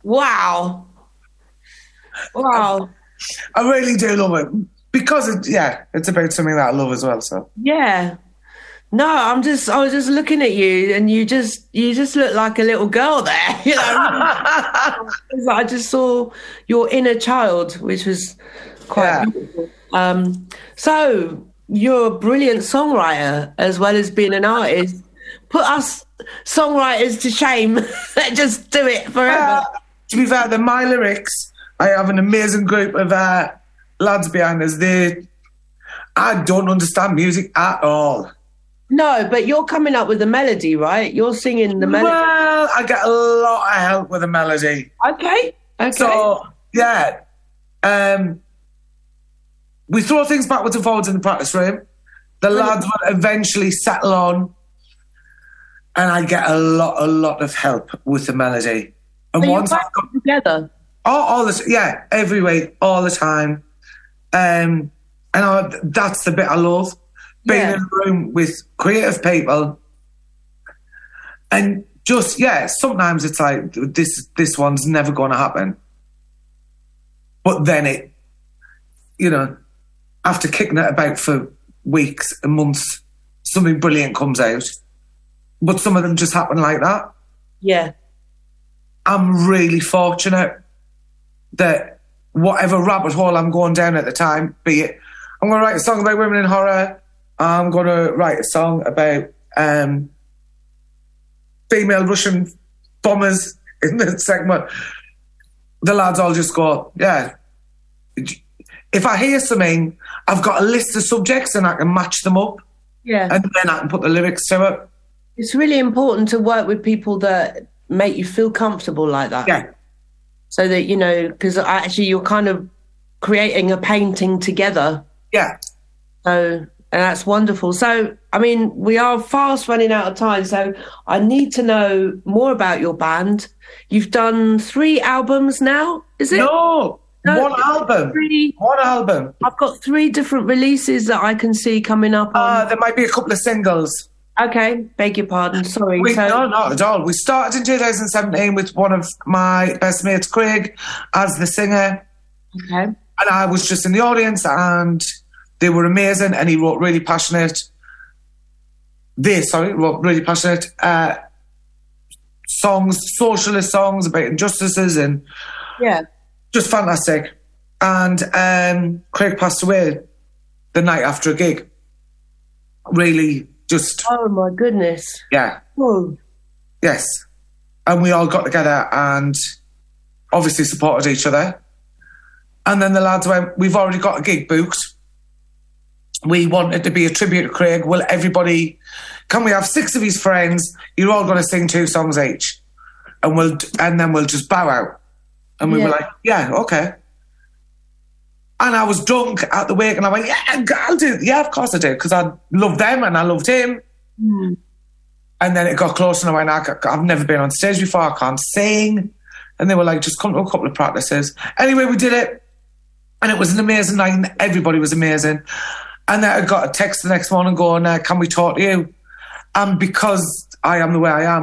Wow. Wow. I really do love it because it's about something that I love as well. So Yeah. No, I was just looking at you, and you just look like a little girl there. You know, I just saw your inner child, which was quite beautiful. So you're a brilliant songwriter as well as being an artist. Put us songwriters to shame. Just do it forever. To be fair, they're my lyrics. I have an amazing group of lads behind us. I don't understand music at all. No, but you're coming up with the melody, right? You're singing the melody. Well, I get a lot of help with the melody. Okay. So, yeah. We throw things backwards and forwards in the practice room. The lads will eventually settle on, and I get a lot of help with the melody. And so once I've got together. all this, every week, all the time. And that's the bit I love. Being in a room with creative people, and just sometimes it's like this one's never going to happen, but then it, after kicking it about for weeks and months, something brilliant comes out. But some of them just happen like that. Yeah, I'm really fortunate that whatever rabbit hole I'm going down at the time, be it I'm going to write a song about women in horror, I'm going to write a song about female Russian bombers in the segment. The lads all just go, if I hear something, I've got a list of subjects and I can match them up. Yeah. And then I can put the lyrics to it. It's really important to work with people that make you feel comfortable like that. Yeah. So that, because actually you're kind of creating a painting together. Yeah. So... and that's wonderful. So, I mean, we are fast running out of time, so I need to know more about your band. You've done 3 albums now, is it? No, one album. 3. One album. I've got 3 different releases that I can see coming up on... there might be a couple of singles. Okay, beg your pardon, sorry. No, not at all. We started in 2017 with one of my best mates, Craig, as the singer. Okay. And I was just in the audience, and... they were amazing, and he wrote really passionate. Wrote really passionate songs, socialist songs about injustices, and just fantastic. And Craig passed away the night after a gig. Really, just oh my goodness, yeah, whoa. Yes, and we all got together and obviously supported each other. And then the lads went, "We've already got a gig booked. We want it to be a tribute to Craig. Will everybody, can we have 6 of his friends? You're all going to sing 2 songs each. And then we'll just bow out." And we were like, yeah, okay. And I was drunk at the wake, and I went, yeah, I'll do it. Yeah, of course I did, because I loved them and I loved him. Mm. And then it got close, and I went, I've never been on stage before, I can't sing. And they were like, just come to a couple of practices. Anyway, we did it. And it was an amazing night, and everybody was amazing. And then I got a text the next morning going, can we talk to you? And because I am the way I am,